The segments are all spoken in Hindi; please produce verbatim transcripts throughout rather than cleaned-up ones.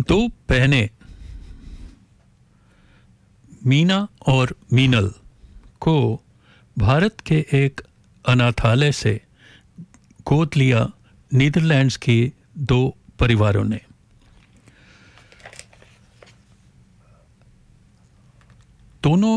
दो बहनें मीना और मीनल को भारत के एक अनाथालय से गोद लिया नीदरलैंड्स के दो परिवारों ने। दोनों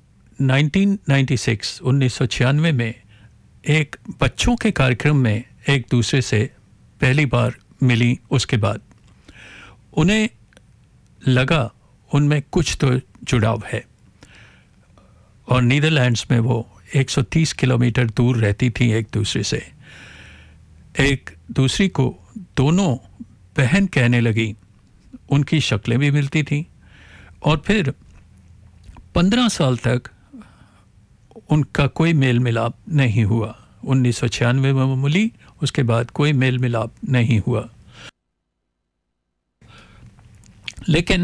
उन्नीस सौ छियानवे में एक बच्चों के कार्यक्रम में एक दूसरे से पहली बार मिली। उसके बाद उन्हें लगा उनमें कुछ तो जुड़ाव है, और नीदरलैंड्स में वो एक सौ तीस किलोमीटर दूर रहती थी एक दूसरे से। एक दूसरी को दोनों बहन कहने लगी, उनकी शक्लें भी मिलती थीं, और फिर पंद्रह साल तक उनका कोई मेल मिलाप नहीं हुआ। उन्नीस सौ छियानवे में मिली, उसके बाद कोई मेल मिलाप नहीं हुआ। लेकिन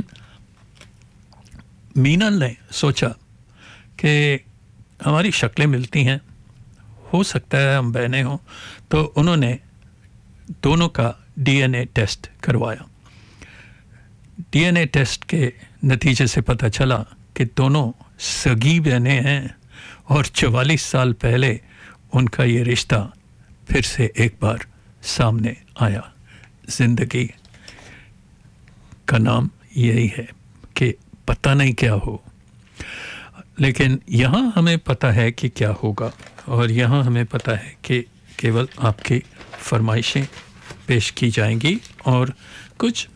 मीनल ने सोचा कि हमारी शक्लें मिलती हैं, हो सकता है हम बहनें हों, तो उन्होंने दोनों का डीएनए टेस्ट करवाया। डीएनए टेस्ट के नतीजे से पता चला कि दोनों सगी बहनें हैं, और चवालीस साल पहले उनका ये रिश्ता फिर से एक बार सामने आया। जिंदगी का नाम यही है कि पता नहीं क्या हो, लेकिन यहाँ हमें पता है कि क्या होगा, और यहाँ हमें पता है कि केवल आपकी फरमाइशें पेश की जाएंगी और कुछ